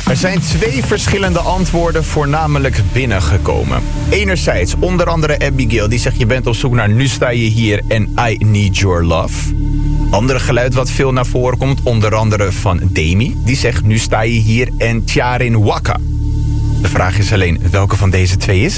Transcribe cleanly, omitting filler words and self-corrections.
Er zijn 2 verschillende antwoorden voornamelijk binnengekomen. Enerzijds onder andere Abigail die zegt je bent op zoek naar Nu sta je hier en I need your love. Andere geluid wat veel naar voren komt onder andere van Demi. Die zegt Nu sta je hier en Tjarin Waka. De vraag is alleen welke van deze 2 is